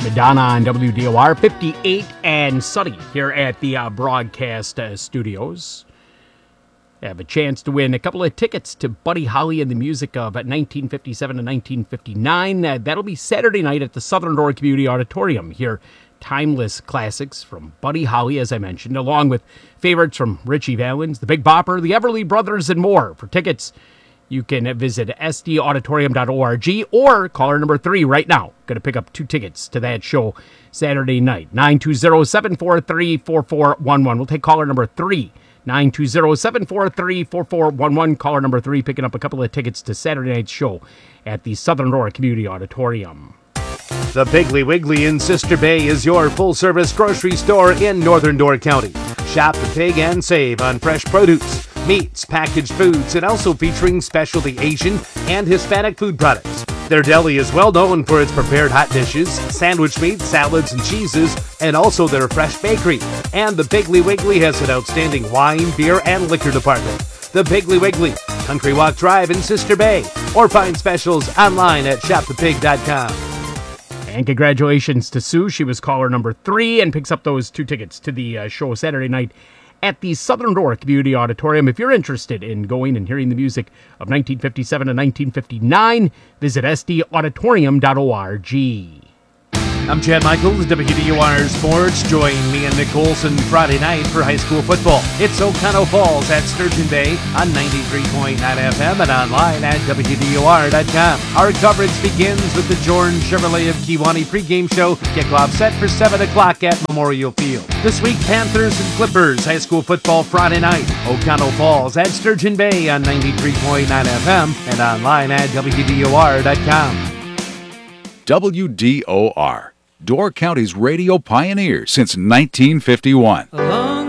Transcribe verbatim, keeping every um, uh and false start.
Madonna on W D O R, fifty-eight and sunny here at the uh, broadcast uh, studios. Have a chance to win a couple of tickets to Buddy Holly and the music of nineteen fifty-seven to nineteen fifty-nine. Uh, that'll be Saturday night at the Southern Door Community Auditorium. Here, timeless classics from Buddy Holly, as I mentioned, along with favorites from Richie Valens, the Big Bopper, the Everly Brothers, and more. For tickets, you can visit s d auditorium dot org or caller number three right now. Going to pick up two tickets to that show Saturday night. nine two zero, seven four three, four four one one. We'll take caller number three. nine two zero, seven four three, four four one one. Caller number three picking up a couple of tickets to Saturday night's show at the Southern Door Community Auditorium. The Piggly Wiggly in Sister Bay is your full-service grocery store in Northern Door County. Shop the pig and save on fresh produce, meats, packaged foods, and also featuring specialty Asian and Hispanic food products. Their deli is well known for its prepared hot dishes, sandwich meats, salads, and cheeses, and also their fresh bakery. And the Piggly Wiggly has an outstanding wine, beer, and liquor department. The Piggly Wiggly, Country Walk Drive in Sister Bay, or find specials online at shop the pig dot com. And congratulations to Sue. She was caller number three and picks up those two tickets to the uh, show Saturday night at the Southern Door Community Auditorium. If you're interested in going and hearing the music of nineteen fifty-seven to nineteen fifty-nine, visit s d auditorium dot org. I'm Chad Michaels, W D O R Sports. Join me and Nick Olson Friday night for high school football. It's Oconto Falls at Sturgeon Bay on ninety-three point nine F M and online at w d o r dot com. Our coverage begins with the Jordan Chevrolet of Kewanee pregame show. Kickoff set for seven o'clock at Memorial Field. This week, Panthers and Clippers high school football Friday night. Oconto Falls at Sturgeon Bay on ninety-three point nine F M and online at w d o r dot com. W D O R, Door County's radio pioneer since nineteen fifty-one.